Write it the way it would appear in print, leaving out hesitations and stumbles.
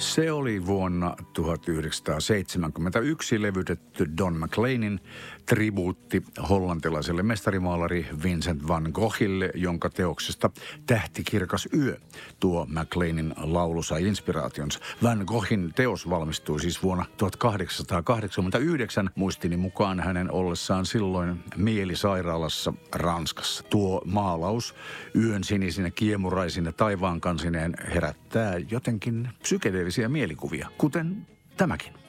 Se oli vuonna 1971 levytetty Don McLeanin tribuutti hollantilaiselle mestarimaalari Vincent van Goghille, jonka teoksesta Tähtikirkas yö tuo McLeanin laulu sai inspiraationsa. Van Goghin teos valmistui siis vuonna 1889, muistini mukaan hänen ollessaan silloin mielisairaalassa Ranskassa. Tuo maalaus yön sinisine kiemuraisine taivaan kansineen herättää jotenkin psykedeellisiä mielikuvia, kuten tämäkin.